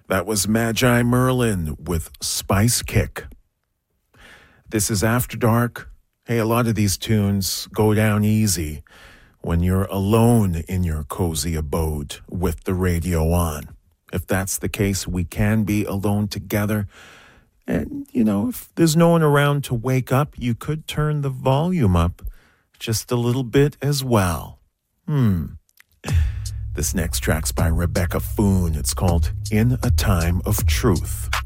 That was Magi Merlin with Spice Kick. This is After Dark. Hey, a lot of these tunes go down easy when you're alone in your cozy abode with the radio on. If that's the case, we can be alone together. And, if there's no one around to wake up, you could turn the volume up just a little bit as well. This next track's by Rebecca Foon. It's called In a Time of Truth.